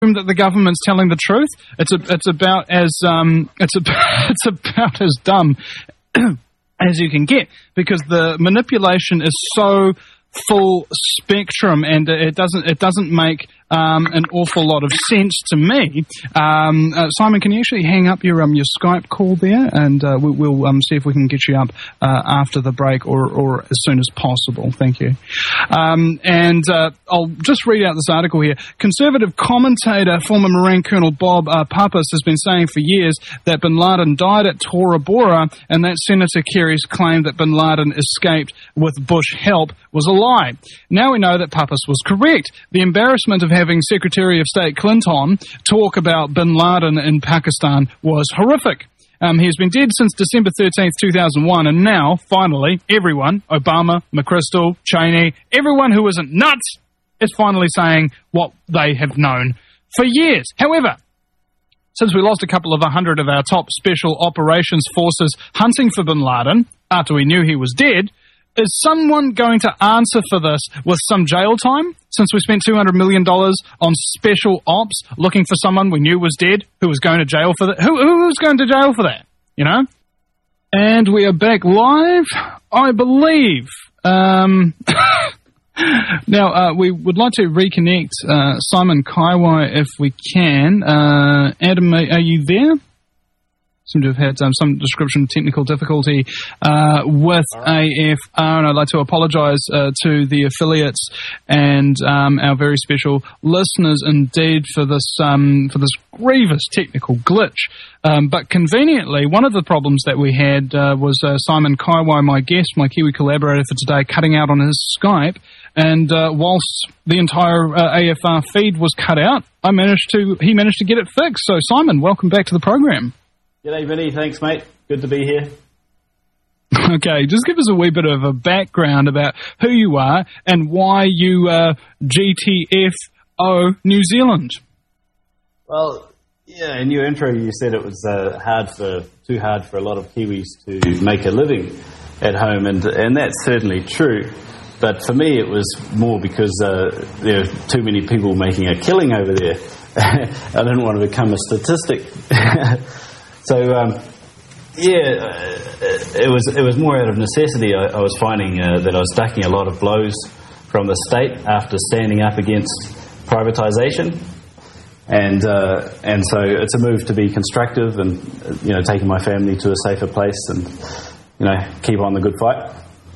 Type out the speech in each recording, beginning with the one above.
that the government's telling the truth. It's about as dumb as you can get, because the manipulation is so full spectrum, and it doesn't make an awful lot of sense to me. Simon, can you actually hang up your Skype call there, and we'll see if we can get you up after the break or as soon as possible. Thank you. And I'll just read out this article here. Conservative commentator, former Marine Colonel Bob Pappas, has been saying for years that bin Laden died at Tora Bora, and that Senator Kerry's claim that bin Laden escaped with Bush help was a lie. Now we know that Pappas was correct. The embarrassment of having Secretary of State Clinton talk about bin Laden in Pakistan was horrific. He has been dead since December 13th, 2001, and now, finally, everyone, Obama, McChrystal, Cheney, everyone who isn't nuts, is finally saying what they have known for years. However, since we lost a couple of 100 of our top special operations forces hunting for bin Laden after we knew he was dead, is someone going to answer for this with some jail time? Since we spent $200 million on special ops looking for someone we knew was dead, who was going to jail for that? Who's going to jail for that? You know? And we are back live, I believe. Now, we would like to reconnect Simon Kaiwai if we can. Adam, are you there? Seem to have had some description of technical difficulty with AFR, and I'd like to apologise to the affiliates and our very special listeners indeed for this grievous technical glitch. But conveniently, one of the problems that we had was Simon Kaiwai, my guest, my Kiwi collaborator for today, cutting out on his Skype. And whilst the entire AFR feed was cut out, he managed to get it fixed. So, Simon, welcome back to the program. G'day, Vinny. Thanks, mate. Good to be here. Okay, just give us a wee bit of a background about who you are and why you GTFO New Zealand. Well, yeah, in your intro you said it was too hard for a lot of Kiwis to make a living at home, and that's certainly true. But for me it was more because there are too many people making a killing over there. I didn't want to become a statistic. So, it was more out of necessity. I was finding that I was ducking a lot of blows from the state after standing up against privatisation, and so it's a move to be constructive and taking my family to a safer place and keep on the good fight.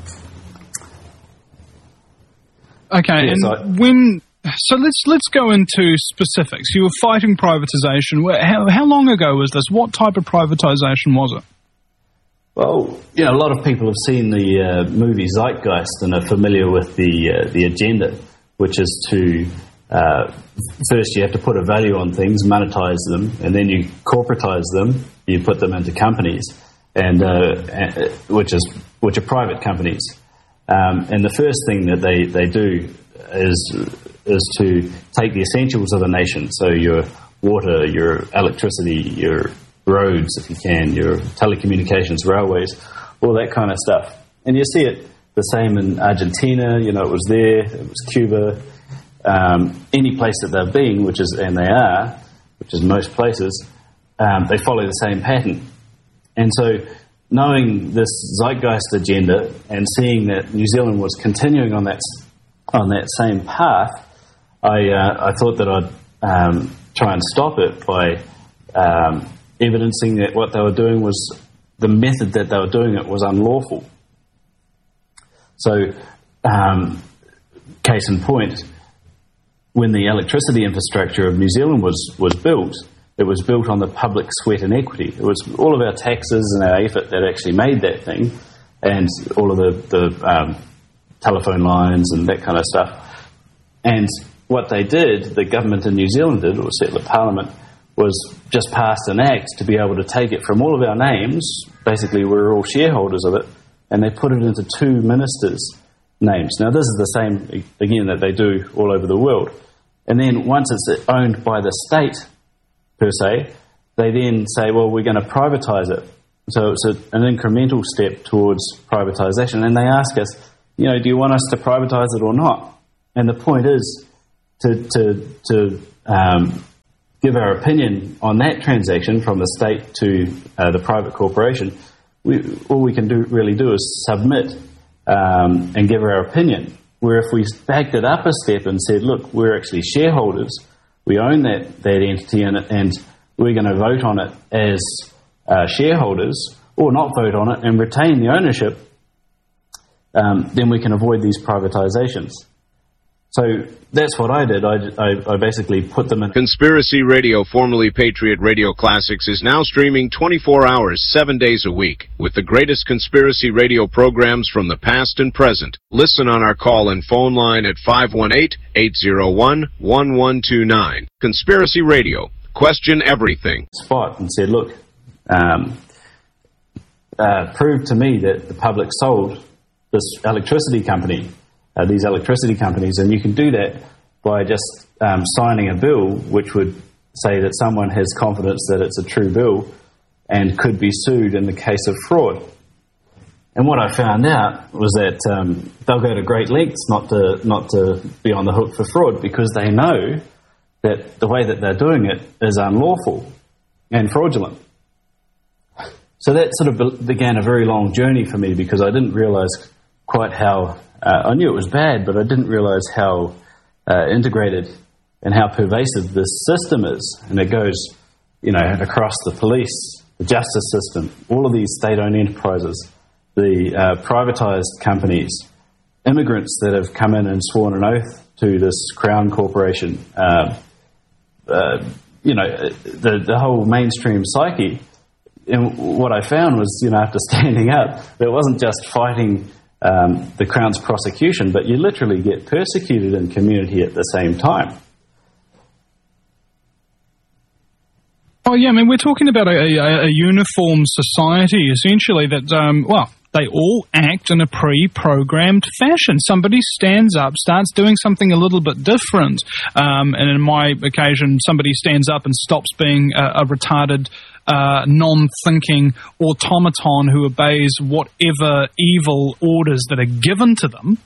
Okay, So let's go into specifics. You were fighting privatisation. How long ago was this? What type of privatisation was it? Well, a lot of people have seen the movie Zeitgeist and are familiar with the agenda, which is to first you have to put a value on things, monetize them, and then you corporatise them. You put them into companies, and which are private companies. And the first thing that they do is to take the essentials of the nation, so your water, your electricity, your roads, if you can, your telecommunications, railways, all that kind of stuff. And you see it the same in Argentina, it was there, it was Cuba, any place that they've been, which is most places, they follow the same pattern. And so knowing this Zeitgeist agenda and seeing that New Zealand was continuing on that same path, I thought that I'd try and stop it by evidencing that what they were doing was, the method that they were doing it was unlawful. So, case in point, when the electricity infrastructure of New Zealand was built, it was built on the public sweat and equity. It was all of our taxes and our effort that actually made that thing, and all of the telephone lines and that kind of stuff. And what they did, the government in New Zealand did, or settler parliament, was just pass an act to be able to take it from all of our names, basically we're all shareholders of it, and they put it into two ministers' names. Now this is the same, again, that they do all over the world. And then once it's owned by the state, per se, they then say, well, we're going to privatise it. So it's an incremental step towards privatisation. And they ask us, do you want us to privatise it or not? And the point is to give our opinion on that transaction from the state to the private corporation, all we can really do is submit and give our opinion. Where if we backed it up a step and said, look, we're actually shareholders, we own that entity and we're going to vote on it as shareholders, or not vote on it and retain the ownership, then we can avoid these privatizations. So that's what I did. I basically put them in. Conspiracy Radio, formerly Patriot Radio Classics, is now streaming 24 hours, 7 days a week, with the greatest conspiracy radio programs from the past and present. Listen on our call and phone line at 518-801-1129. Conspiracy Radio. Question everything. Spot and said, look, prove to me that the public sold this electricity company, these electricity companies, and you can do that by just signing a bill which would say that someone has confidence that it's a true bill and could be sued in the case of fraud. And what I found out was that they'll go to great lengths not to be on the hook for fraud, because they know that the way that they're doing it is unlawful and fraudulent. So that sort of began a very long journey for me, because I didn't realize quite how, I knew it was bad, but I didn't realize how integrated and how pervasive this system is. And it goes, across the police, the justice system, all of these state-owned enterprises, the privatized companies, immigrants that have come in and sworn an oath to this Crown Corporation, the whole mainstream psyche. And what I found was, after standing up, it wasn't just fighting the Crown's prosecution, but you literally get persecuted in community at the same time. Oh, yeah, we're talking about a uniform society, essentially, that, they all act in a pre-programmed fashion. Somebody stands up, starts doing something a little bit different, and in my occasion, somebody stands up and stops being a retarded, non-thinking automaton who obeys whatever evil orders that are given to them.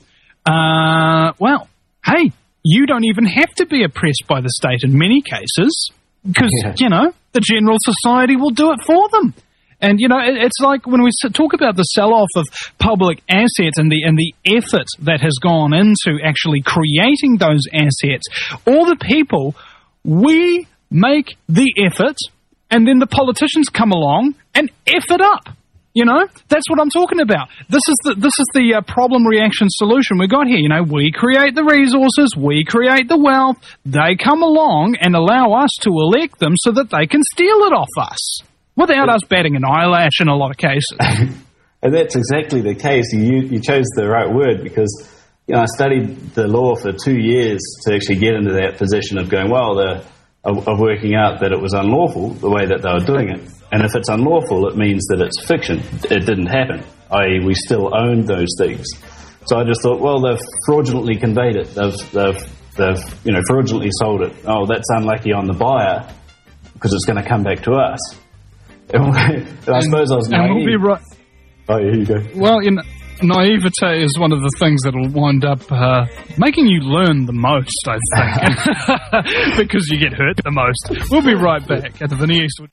Hey, you don't even have to be oppressed by the state in many cases, because, the general society will do it for them. And, it's like when we talk about the sell-off of public assets and the effort that has gone into actually creating those assets, all the people, we make the effort, and then the politicians come along and F it up. That's what I'm talking about. This is the problem reaction solution we got here. We create the resources, we create the wealth, they come along and allow us to elect them so that they can steal it off us, without us batting an eyelash in a lot of cases. And that's exactly the case. You chose the right word, because I studied the law for 2 years to actually get into that position of going, of working out that it was unlawful the way that they were doing it. And if it's unlawful, it means that it's fiction. It didn't happen, i.e. we still owned those things. So I just thought, they've fraudulently conveyed it. They've fraudulently sold it. Oh, that's unlucky on the buyer, because it's going to come back to us. And I suppose I was naive. We'll be right. Oh, here you go. Well, naivete is one of the things that will wind up making you learn the most, I think, because you get hurt the most. We'll be right back at the Vinnie Eastwood.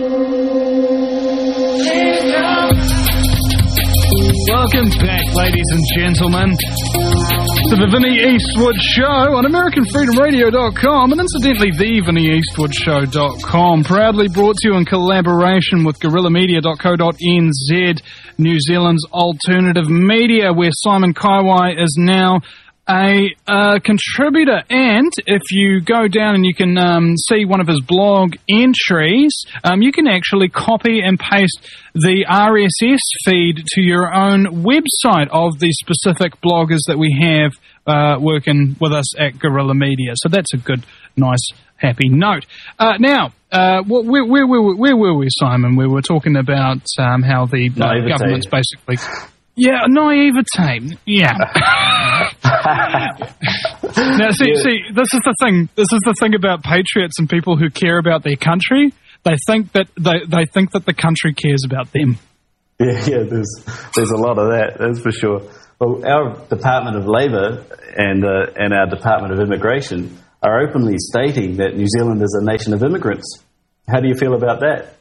Welcome back, ladies and gentlemen, to the Vinnie Eastwood Show on AmericanFreedomRadio.com and incidentally TheVinnieEastwoodShow.com, proudly brought to you in collaboration with GuerrillaMedia.co.nz, New Zealand's alternative media, where Simon Kaiwai is now a contributor. And if you go down and you can see one of his blog entries, you can actually copy and paste the RSS feed to your own website of the specific bloggers that we have working with us at Guerrilla Media. So that's a good, nice, happy note. Now, where were we, Simon? We were talking about how the government's basically... Yeah, naivete. Yeah. Now, see, this is the thing. This is the thing about patriots and people who care about their country. They think that the country cares about them. Yeah. There's a lot of that. That's for sure. Well, our Department of Labour and our Department of Immigration are openly stating that New Zealand is a nation of immigrants. How do you feel about that?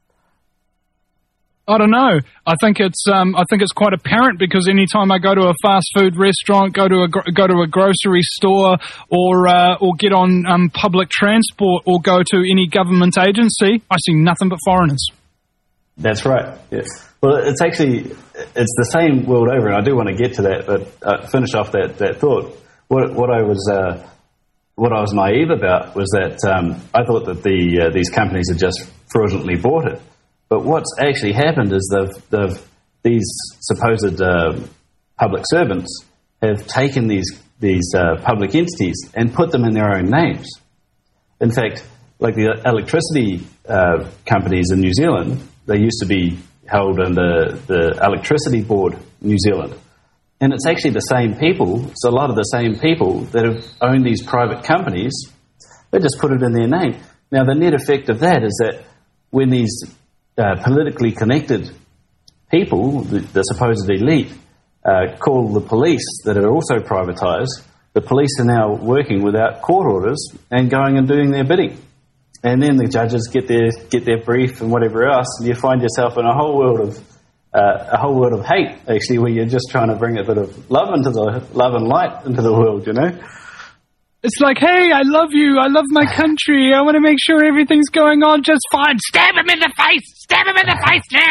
I don't know. I think it's quite apparent, because anytime I go to a fast food restaurant, go to a grocery store, or get on public transport, or go to any government agency, I see nothing but foreigners. That's right. Yes. Well, it's the same world over, and I do want to get to that, but finish off that thought. What I was naive about was that I thought that these companies had just fraudulently bought it. But what's actually happened is these supposed public servants have taken these public entities and put them in their own names. In fact, like the electricity companies in New Zealand, they used to be held under the Electricity Board New Zealand. And it's actually the same people, it's a lot of the same people that have owned these private companies, they just put it in their name. Now, the net effect of that is that when these politically connected people, the supposed elite, call the police that are also privatised, the police are now working without court orders and going and doing their bidding. And then the judges get their brief and whatever else, and you find yourself in a whole world of hate, actually, where you're just trying to bring a bit of love and light into the world, you know? It's like, hey, I love you, I love my country, I want to make sure everything's going on just fine. Stab him in the face! Stab him in the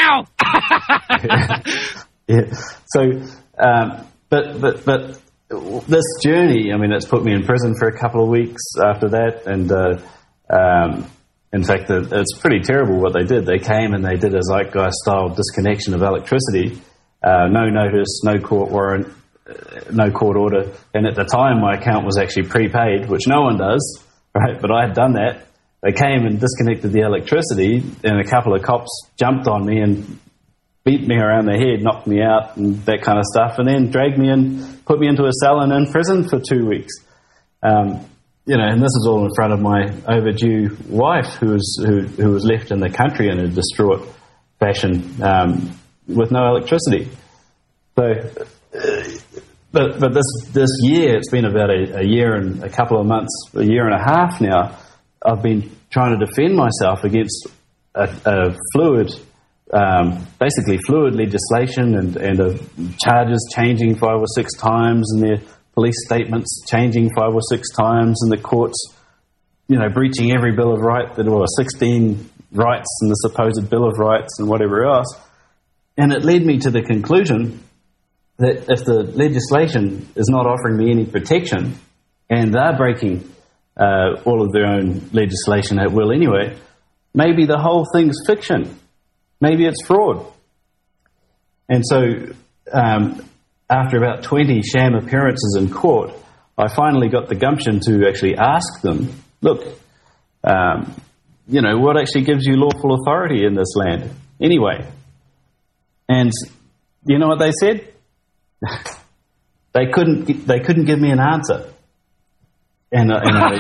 face now! Yeah. So, but this journey, I mean, it's put me in prison for a couple of weeks after that, and in fact, it's pretty terrible what they did. They came and they did a Zeitgeist-style disconnection of electricity, no notice, no court warrant, no court order, and at the time my account was actually prepaid, which no one does, right? But I had done that. They came and disconnected the electricity, and a couple of cops jumped on me and beat me around the head, knocked me out, and that kind of stuff, and then dragged me and put me into a cell and in prison for 2 weeks. And this is all in front of my overdue wife, who was left in the country in a distraught fashion with no electricity. So. But this year, it's been about a year and a couple of months, a year and a half now, I've been trying to defend myself against a fluid legislation and charges changing 5 or 6 times, and their police statements changing 5 or 6 times, and the courts, breaching every Bill of Rights, 16 rights in the supposed Bill of Rights and whatever else. And it led me to the conclusion that if the legislation is not offering me any protection, and they're breaking all of their own legislation at will anyway, maybe the whole thing's fiction. Maybe it's fraud. And so after about 20 sham appearances in court, I finally got the gumption to actually ask them, look, what actually gives you lawful authority in this land anyway? And you know what they said? They couldn't give me an answer, and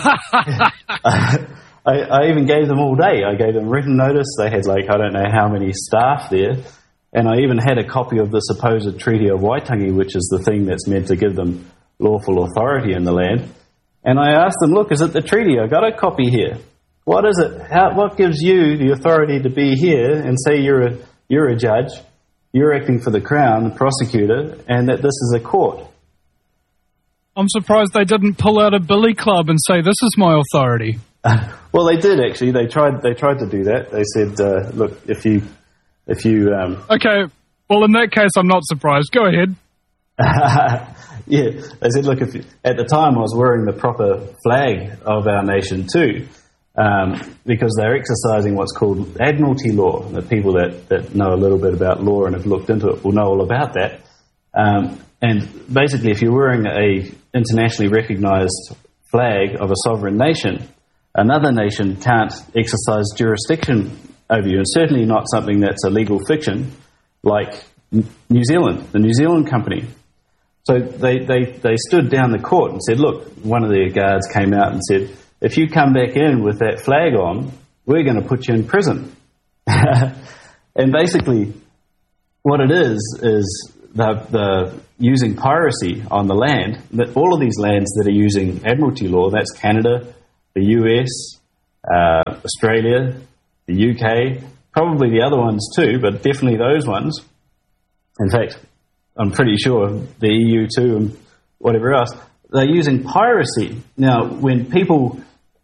I even gave them all day. I gave them written notice. They had I don't know how many staff there, and I even had a copy of the supposed Treaty of Waitangi, which is the thing that's meant to give them lawful authority in the land. And I asked them, look, is it the treaty? I got a copy here. What is it? What gives you the authority to be here and say you're a judge? You're acting for the Crown, the prosecutor, and that this is a court. I'm surprised they didn't pull out a billy club and say, this is my authority. Well, they did, actually. They tried to do that. They said, look, if you... Okay, well, in that case, I'm not surprised. Go ahead. Yeah, they said, look, at the time I was wearing the proper flag of our nation too, because they're exercising what's called admiralty law. The people that know a little bit about law and have looked into it will know all about that. And basically, if you're wearing a internationally recognised flag of a sovereign nation, another nation can't exercise jurisdiction over you, and certainly not something that's a legal fiction like New Zealand, the New Zealand company. So they stood down the court and said, look, one of the guards came out and said, if you come back in with that flag on, we're going to put you in prison. And basically what it is the using piracy on the land, that all of these lands that are using Admiralty law, that's Canada, the US, Australia, the UK, probably the other ones too, but definitely those ones. In fact, I'm pretty sure the EU too and whatever else, they're using piracy. Now, when people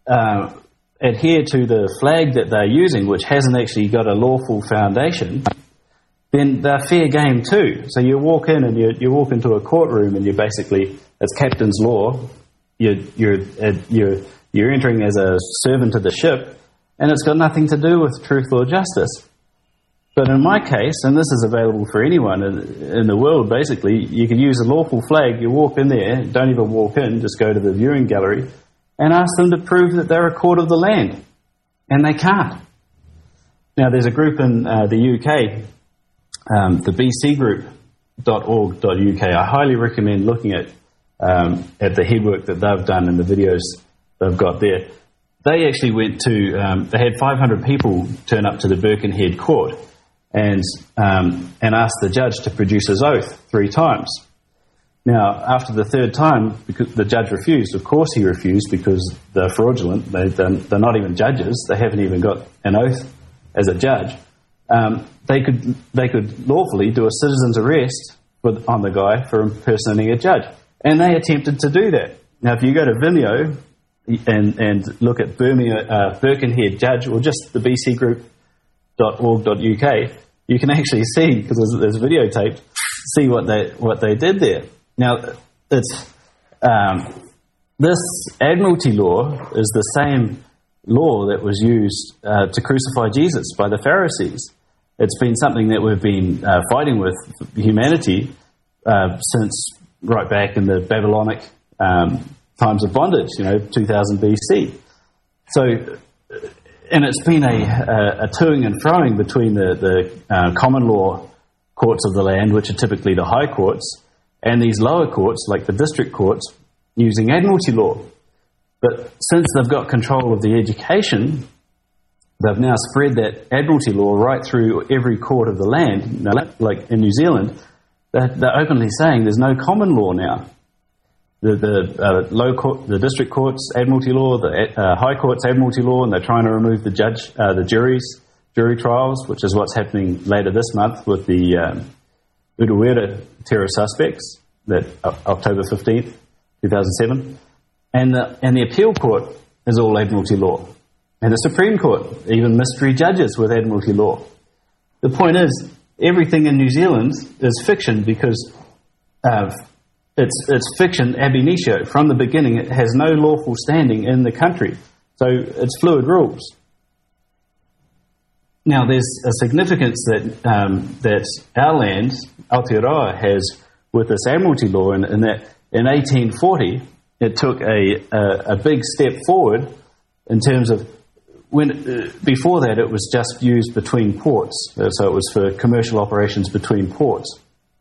adhere to the flag that they're using, which hasn't actually got a lawful foundation, then they're fair game too. So you walk in and you walk into a courtroom and you're basically, it's captain's law. You're entering as a servant of the ship, and it's got nothing to do with truth or justice. But in my case, and this is available for anyone in the world, basically, you can use a lawful flag. You walk in there, don't even walk in, just go to the viewing gallery and ask them to prove that they're a court of the land. And they can't. Now, there's a group in the UK, the bcgroup.org.uk. I highly recommend looking at the headwork that they've done and the videos they've got there. They actually went to, they had 500 people turn up to the Birkenhead court and asked the judge to produce his oath 3 times. Now, after the 3rd time, because the judge refused, of course he refused because they're fraudulent. They're not even judges. They haven't even got an oath as a judge. They could lawfully do a citizen's arrest on the guy for impersonating a judge. And they attempted to do that. Now, if you go to Vimeo and look at Birkenhead Judge, or just the bcgroup.org.uk, you can actually see, because there's videotaped, see what they did there. Now, it's this Admiralty law is the same law that was used to crucify Jesus by the Pharisees. It's been something that we've been fighting with humanity since right back in the Babylonic times of bondage, 2000 BC. So, and it's been a toing and froing between the common law courts of the land, which are typically the high courts, and these lower courts, like the district courts, using Admiralty law. But since they've got control of the education, they've now spread that Admiralty law right through every court of the land. Now, like in New Zealand, they're openly saying there's no common law now. The low court, the district courts, Admiralty law, the high courts, Admiralty law, and they're trying to remove the jury trials, which is what's happening later this month with the Urewera terror suspects, that October 15th, 2007. And the appeal court is all Admiralty law. And the Supreme Court, even mystery judges with Admiralty law. The point is, everything in New Zealand is fiction because it's fiction ab initio. From the beginning, it has no lawful standing in the country. So it's fluid rules. Now, there's a significance that our land, Aotearoa, has with this Admiralty law, in that in 1840, it took a big step forward in terms of before that it was just used between ports, so it was for commercial operations between ports,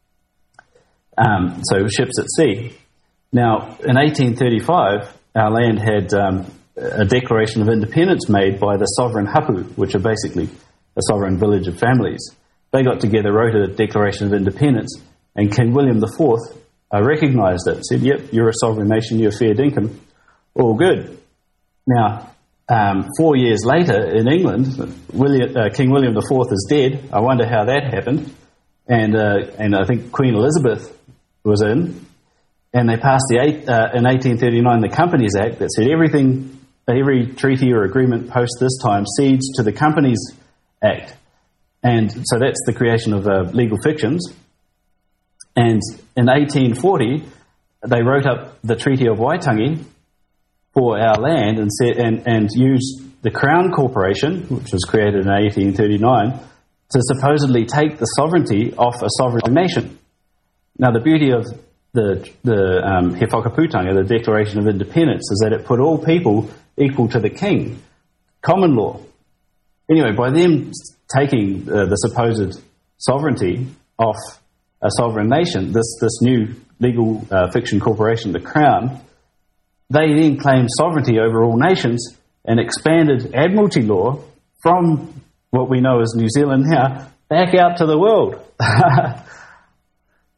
so ships at sea. Now, in 1835, our land had a Declaration of Independence made by the sovereign hapu, which are basically a sovereign village of families. They got together, wrote a Declaration of Independence, and King William IV recognised it, said, yep, you're a sovereign nation, you're fair dinkum, all good. Now, 4 years later in England, King William IV is dead. I wonder how that happened. And I think Queen Elizabeth was in, and they passed in 1839 the Companies Act that said every treaty or agreement post this time cedes to the Companies Act. And so that's the creation of legal fictions. And in 1840, they wrote up the Treaty of Waitangi for our land and said, and used the Crown Corporation, which was created in 1839, to supposedly take the sovereignty off a sovereign nation. Now, the beauty of the He Whakaputanga, the Declaration of Independence, is that it put all people equal to the king. Common law. Anyway, by them taking the supposed sovereignty off a sovereign nation, this new legal fiction corporation, the Crown, they then claimed sovereignty over all nations and expanded Admiralty law from what we know as New Zealand now back out to the world.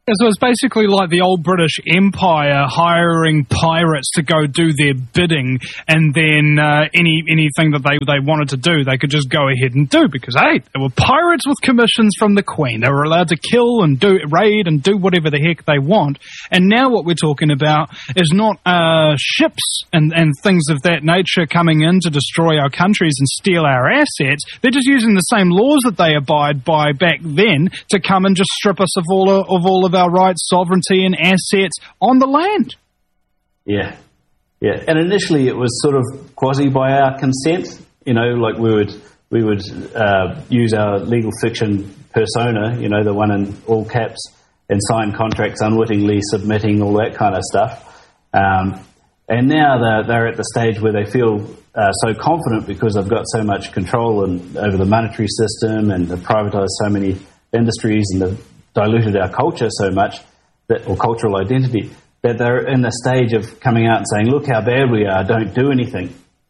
So it's basically like the old British Empire hiring pirates to go do their bidding, and then anything that they wanted to do, they could just go ahead and do, because, hey, they were pirates with commissions from the Queen. They were allowed to kill and raid and do whatever the heck they want. And now what we're talking about is not ships and things of that nature coming in to destroy our countries and steal our assets. They're just using the same laws that they abide by back then to come and just strip us of all of our rights, sovereignty, and assets on the land. Yeah. And initially, it was sort of quasi by our consent. Like we would use our legal fiction persona, the one in all caps, and sign contracts unwittingly, submitting all that kind of stuff. And now they're at the stage where they feel so confident because they've got so much control over the monetary system, and they've privatised so many industries, and they've diluted our culture so much, or cultural identity, that they're in the stage of coming out and saying, look how bad we are, don't do anything.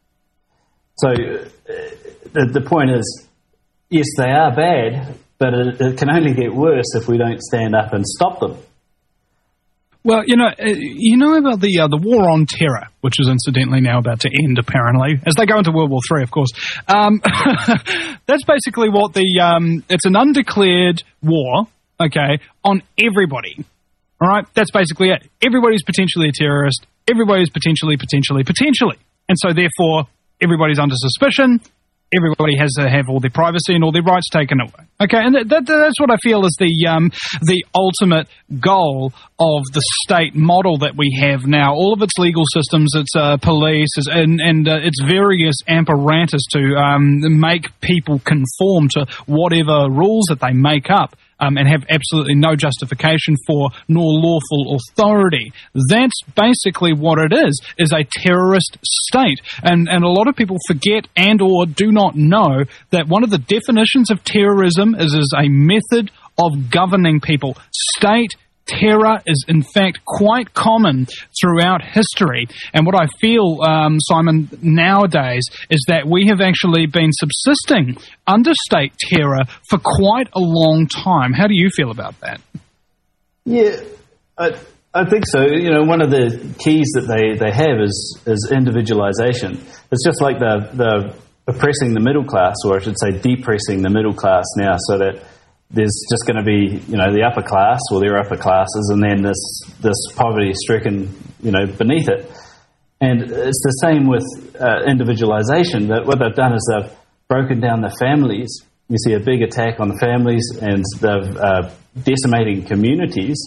So the point is, yes, they are bad, but it can only get worse if we don't stand up and stop them. Well, you know about the war on terror, which is incidentally now about to end, apparently, as they go into World War III, of course. That's basically what it's an undeclared war, okay, on everybody. All right? That's basically it. Everybody's potentially a terrorist. Everybody's potentially. And so, therefore, everybody's under suspicion. Everybody has to have all their privacy and all their rights taken away. Okay, and that's what I feel is the ultimate goal of the state model that we have now. All of its legal systems, its police, and its various apparatus to make people conform to whatever rules that they make up. And have absolutely no justification for nor lawful authority. That's basically what it is a terrorist state. And a lot of people forget and or do not know that one of the definitions of terrorism is a method of governing people. State terror is, in fact, quite common throughout history. And what I feel, Simon, nowadays is that we have actually been subsisting under state terror for quite a long time. How do you feel about that? Yeah, I think so. One of the keys that they have is individualization. It's just like the oppressing the middle class, or I should say depressing the middle class now, so that there's just going to be, the upper class or their upper classes, and then this poverty-stricken, beneath it. And it's the same with individualization. That what they've done is they've broken down the families. You see a big attack on the families, and they've decimating communities,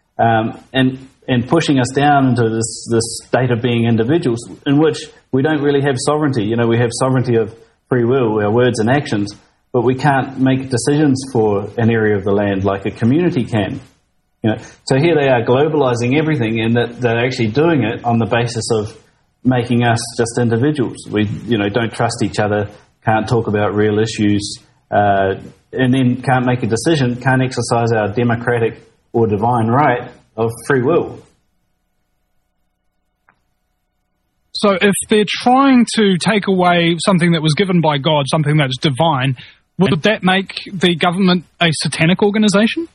and pushing us down into this state of being individuals, in which we don't really have sovereignty. We have sovereignty of free will, our words and actions, but we can't make decisions for an area of the land like a community can. So here they are globalizing everything, and that they're actually doing it on the basis of making us just individuals. We, don't trust each other, can't talk about real issues, and then can't make a decision, can't exercise our democratic or divine right of free will. So if they're trying to take away something that was given by God, something that's divine, would that make the government a satanic organization?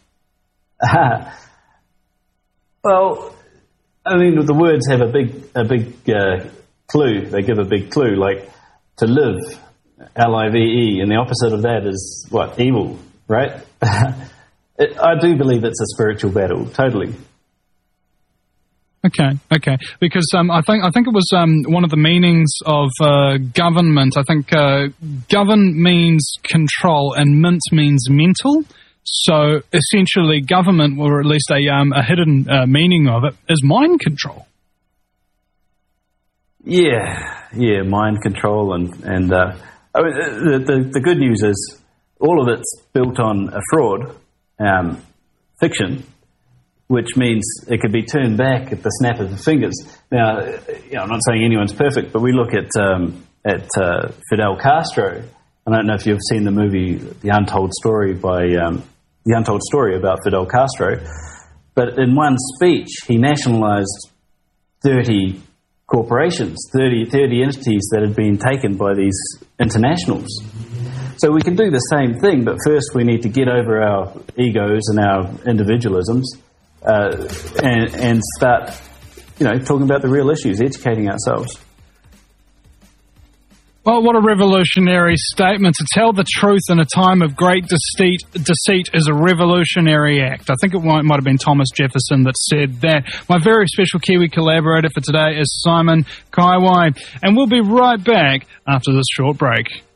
Well, I mean, the words have a big clue. They give a big clue, like to live, L-I-V-E, and the opposite of that is what? Evil, right? I do believe it's a spiritual battle, totally. Okay. Because I think it was one of the meanings of government. I think govern means control, and mint means mental. So essentially, government, or at least a hidden meaning of it, is mind control. Yeah, mind control, and I mean, the good news is all of it's built on a fraud, fiction, which means it could be turned back at the snap of the fingers. Now, I'm not saying anyone's perfect, but we look at Fidel Castro. I don't know if you've seen the movie The Untold Story about Fidel Castro, but in one speech he nationalized 30 corporations, 30 entities that had been taken by these internationals. So we can do the same thing, but first we need to get over our egos and our individualisms and start, talking about the real issues, educating ourselves. Well, what a revolutionary statement. To tell the truth in a time of great deceit is a revolutionary act. I think it might have been Thomas Jefferson that said that. My very special Kiwi collaborator for today is Simon Kaiwai. And we'll be right back after this short break.